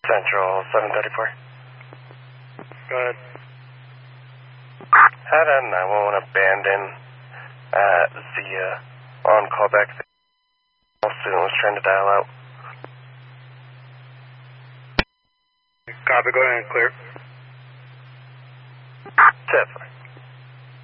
Central 734. Go ahead. Had a 911 abandoned at the on callback. The student was trying to dial out. Copy, go ahead and clear. 10-4.